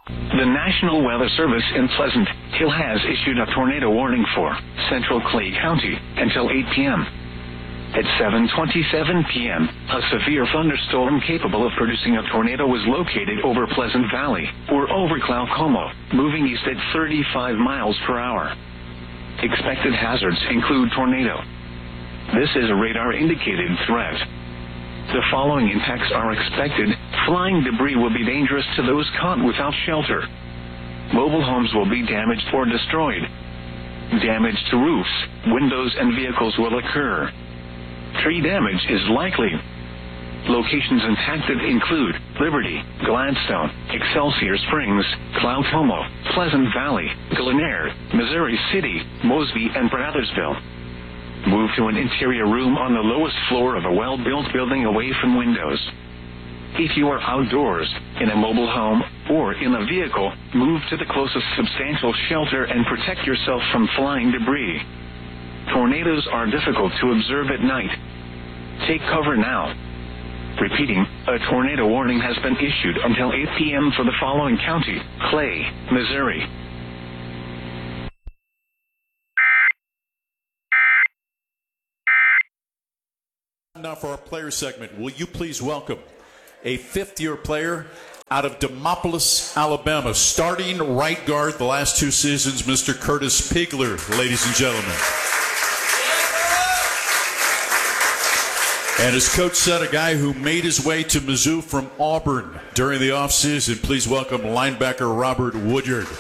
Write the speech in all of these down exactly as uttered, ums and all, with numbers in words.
The National Weather Service in Pleasant Hill has issued a tornado warning for central Clay County until eight p.m. At seven twenty-seven p.m., a severe thunderstorm capable of producing a tornado was located over Pleasant Valley, or over Glaucoma, moving east at thirty-five miles per hour. Expected hazards include tornado. This is a radar-indicated threat. The following impacts are expected. Flying debris will be dangerous to those caught without shelter. Mobile homes will be damaged or destroyed. Damage to roofs, windows, and vehicles will occur. Tree damage is likely. Locations impacted include Liberty, Gladstone, Excelsior Springs, Glaucoma, Pleasant Valley, Glenair, Missouri City, Mosby, and Brothersville. Move to an interior room on the lowest floor of a well-built building away from windows. If you are outdoors, in a mobile home, or in a vehicle, move to the closest substantial shelter and protect yourself from flying debris. Tornadoes are difficult to observe at night. Take cover now. Repeating, a tornado warning has been issued until eight p.m. for the following county: Clay, Missouri. Now for our player segment, will you please welcome a fifth-year player out of Demopolis, Alabama, starting right guard the last two seasons, Mister Curtis Pigler, ladies and gentlemen. And as coach said, a guy who made his way to Mizzou from Auburn during the offseason. Please welcome linebacker Robert Woodyard.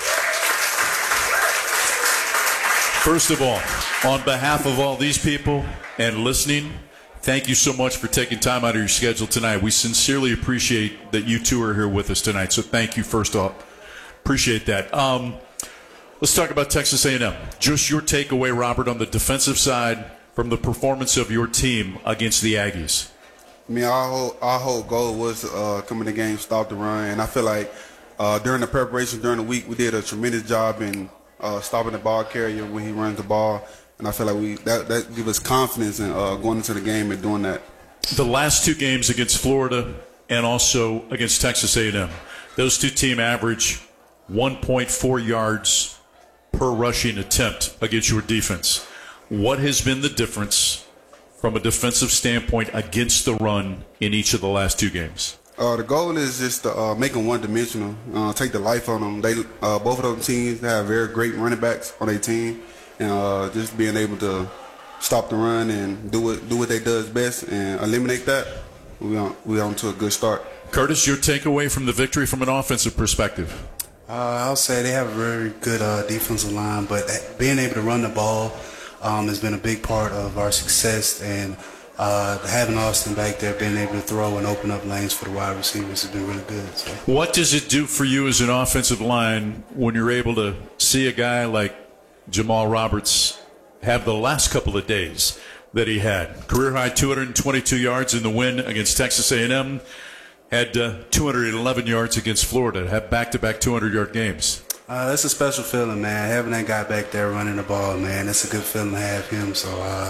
First of all, on behalf of all these people and listening, thank you so much for taking time out of your schedule tonight. We sincerely appreciate that you two are here with us tonight. So thank you first off. Appreciate that. Um, let's talk about Texas A and M. Just your takeaway, Robert, on the defensive side from the performance of your team against the Aggies. I mean, our whole, our whole goal was uh, come in the game, stop the run. And I feel like uh, during the preparation, during the week, we did a tremendous job in uh, stopping the ball carrier when he runs the ball. And I feel like we that, that gives us confidence in uh, going into the game and doing that. The last two games against Florida and also against Texas A and M, those two teams average one point four yards per rushing attempt against your defense. What has been the difference from a defensive standpoint against the run in each of the last two games? Uh, the goal is just to uh, make them one-dimensional, uh, take the life on them. They uh, both of those teams have very great running backs on their team. And uh, just being able to stop the run and do what do what they does best and eliminate that, we on we on to a good start. Curtis, your takeaway from the victory from an offensive perspective? Uh, I'll say they have a very good uh, defensive line, but being able to run the ball um, has been a big part of our success. And uh, having Austin back there, being able to throw and open up lanes for the wide receivers has been really good. So. What does it do for you as an offensive line when you're able to see a guy like Jamal Roberts have the last couple of days that he had? Career high two hundred twenty-two yards in the win against Texas A and M, had uh, two hundred eleven yards against Florida, had back-to-back two hundred yard games. Uh, that's a special feeling, man. Having that guy back there running the ball, man, that's a good feeling to have him. So uh,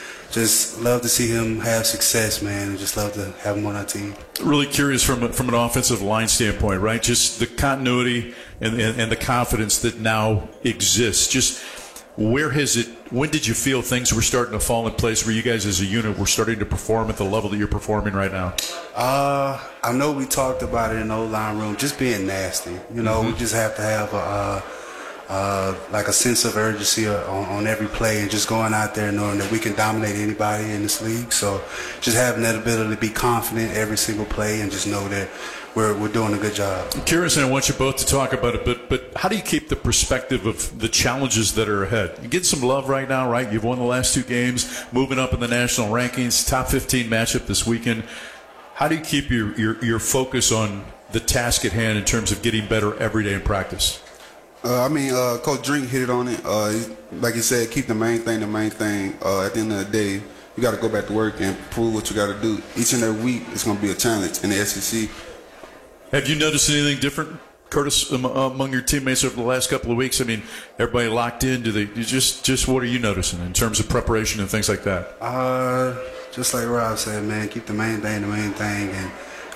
just love to see him have success, man, and just love to have him on our team. Really curious from from an offensive line standpoint, right? Just the continuity and, and, and the confidence that now exists. Just where has it, when did you feel things were starting to fall in place where you guys as a unit were starting to perform at the level that you're performing right now? Uh, I know we talked about it in the O-line room, just being nasty. You know, mm-hmm. we just have to have a, uh, uh, like a sense of urgency on, on every play and just going out there knowing that we can dominate anybody in this league. So just having that ability to be confident every single play and just know that We're, we're doing a good job. I'm curious, and I want you both to talk about it, but but how do you keep the perspective of the challenges that are ahead? You get some love right now, right? You've won the last two games, moving up in the national rankings, top fifteen matchup this weekend. How do you keep your, your, your focus on the task at hand in terms of getting better every day in practice? Uh, I mean, uh, Coach Drink hit it on it. Uh, like he said, keep the main thing the main thing. Uh, at the end of the day, you got to go back to work and prove what you got to do. Each and every week, it's going to be a challenge in the S E C. Have you noticed anything different, Curtis, among your teammates over the last couple of weeks? I mean, everybody locked in. Do they you just just what are you noticing in terms of preparation and things like that? Uh, just like Rob said, man, keep the main thing the main thing, and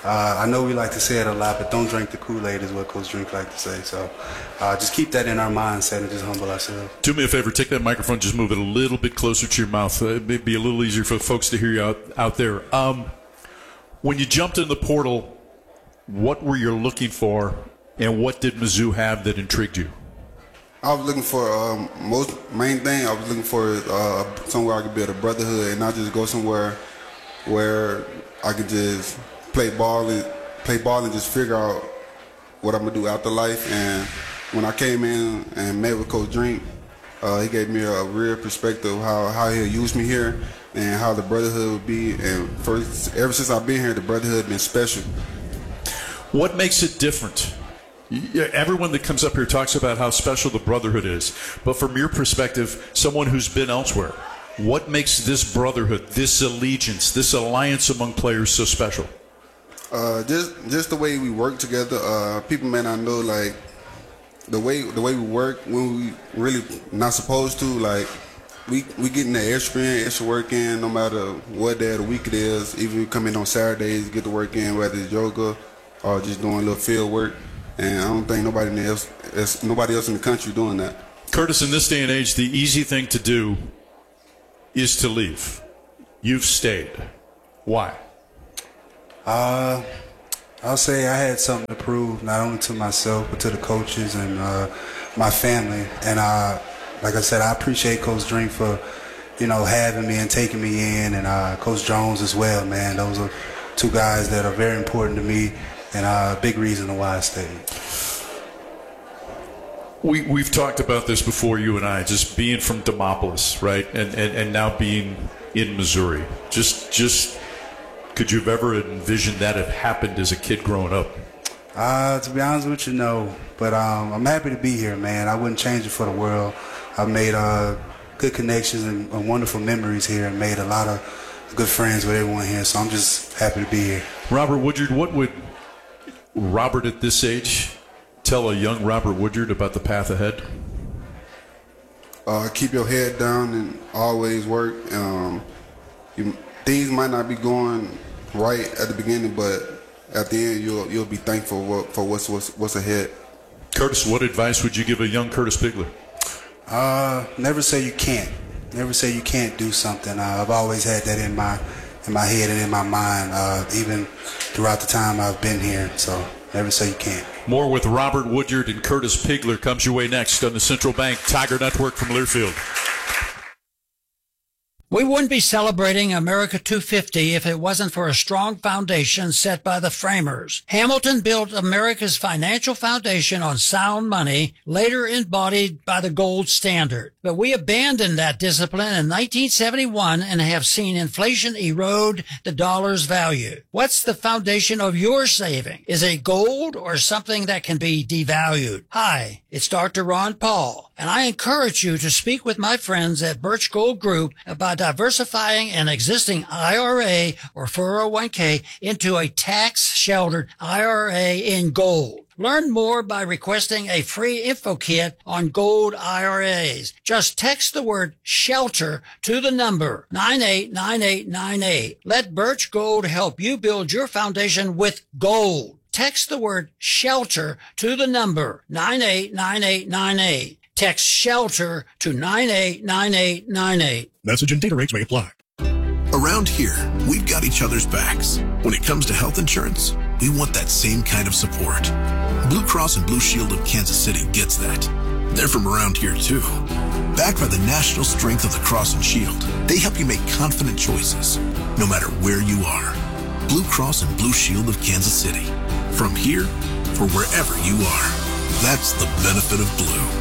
Uh, I know we like to say it a lot, but don't drink the Kool-Aid is what Coach Drink like to say. So uh, just keep that in our mindset and just humble ourselves. Do me a favor, take that microphone, just move it a little bit closer to your mouth. Uh, it'd be a little easier for folks to hear you out, out there. Um, when you jumped in the portal, what were you looking for, and what did Mizzou have that intrigued you? I was looking for um, most main thing. I was looking for uh, somewhere I could build a brotherhood and not just go somewhere where I could just play ball and play ball and just figure out what I'm gonna do after life. And when I came in and met with Coach Drink, uh, he gave me a real perspective of how how he'll use me here and how the brotherhood would be. And first, ever since I've been here, the brotherhood has been special. What makes it different? Everyone that comes up here talks about how special the brotherhood is, but from your perspective, someone who's been elsewhere, what makes this brotherhood, this allegiance, this alliance among players so special? Uh, just just the way we work together. Uh, people may not know, like the way the way we work when we really not supposed to. Like we we getting the extra in, extra work in, no matter what day of the week it is. Even if we come in on Saturdays, get the work in, whether it's yoga or just doing a little field work. And I don't think nobody else, nobody else in the country doing that. Curtis, in this day and age, the easy thing to do is to leave. You've stayed. Why? Uh, I'll say I had something to prove, not only to myself, but to the coaches and uh, my family. And uh, like I said, I appreciate Coach Drink for, you know, having me and taking me in, and uh, Coach Jones as well, man. Those are two guys that are very important to me and a big reason why I stayed. We, we've talked about this before, you and I, just being from Demopolis, right, and, and, and now being in Missouri. Just just... Could you have ever envisioned that had happened as a kid growing up? Uh, to be honest with you, no. But um, I'm happy to be here, man. I wouldn't change it for the world. I've made uh, good connections and, and wonderful memories here and made a lot of good friends with everyone here. So I'm just happy to be here. Robert Woodyard, what would Robert at this age tell a young Robert Woodyard about the path ahead? Uh, keep your head down and always work. Um, you, Things might not be going right at the beginning, but at the end, you'll you'll be thankful for what's what's, what's ahead. Curtis, what advice would you give a young Curtis Pigler? Uh, never say you can't. Never say you can't do something. Uh, I've always had that in my in my head and in my mind, uh, even throughout the time I've been here. So never say you can't. More with Robert Woodyard and Curtis Pigler comes your way next on the Central Bank Tiger Network from Learfield. We wouldn't be celebrating America two fifty if it wasn't for a strong foundation set by the framers. Hamilton built America's financial foundation on sound money, later embodied by the gold standard. But we abandoned that discipline in nineteen seventy-one and have seen inflation erode the dollar's value. What's the foundation of your saving? Is it gold or something that can be devalued? Hi, it's Doctor Ron Paul, and I encourage you to speak with my friends at Birch Gold Group about diversifying an existing I R A or four oh one k into a tax-sheltered I R A in gold. Learn more by requesting a free info kit on gold I R As. Just text the word SHELTER to the number nine eight nine eight nine eight. Let Birch Gold help you build your foundation with gold. Text the word SHELTER to the number nine eight nine eight nine eight. Text SHELTER to nine eight nine eight nine eight. Message and data rates may apply. Around here, we've got each other's backs. When it comes to health insurance, we want that same kind of support. Blue Cross and Blue Shield of Kansas City gets that. They're from around here too. Backed by the national strength of the Cross and Shield, they help you make confident choices, no matter where you are. Blue Cross and Blue Shield of Kansas City. From here, for wherever you are. That's the benefit of blue.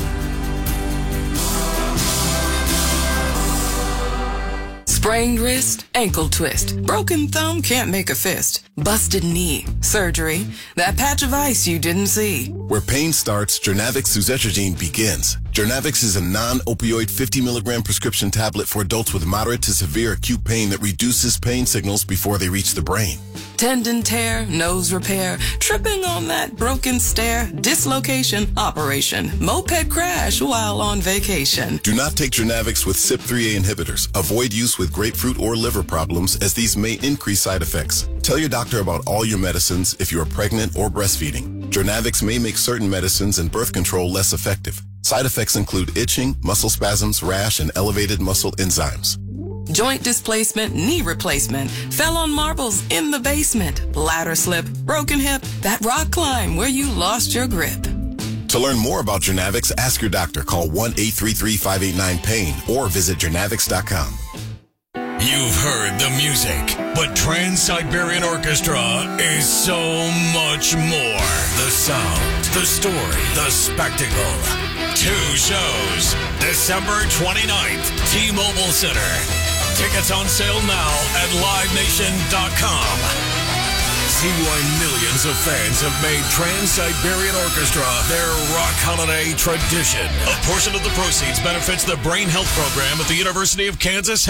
Sprained wrist, ankle twist, broken thumb can't make a fist, busted knee, surgery, that patch of ice you didn't see. Where pain starts, Journavx suzetrigine begins. Journavx is a non-opioid fifty milligram prescription tablet for adults with moderate to severe acute pain that reduces pain signals before they reach the brain. Tendon tear, nose repair, tripping on that broken stair, dislocation, operation, moped crash while on vacation. Do not take Jernavix with C Y P three A inhibitors. Avoid use with grapefruit or liver problems, as these may increase side effects. Tell your doctor about all your medicines if you are pregnant or breastfeeding. Jernavix may make certain medicines and birth control less effective. Side effects include itching, muscle spasms, rash, and elevated muscle enzymes. Joint displacement, knee replacement, fell on marbles in the basement, ladder slip, broken hip, that rock climb where you lost your grip. To learn more about Jernavix, ask your doctor. Call one eight three three, five eight nine, pain or visit jernavix dot com. You've heard the music, but Trans-Siberian Orchestra is so much more. The sound, the story, the spectacle. Two shows, December twenty-ninth, T-Mobile Center. Tickets on sale now at live nation dot com. See why millions of fans have made Trans-Siberian Orchestra their rock holiday tradition. A portion of the proceeds benefits the Brain Health Program at the University of Kansas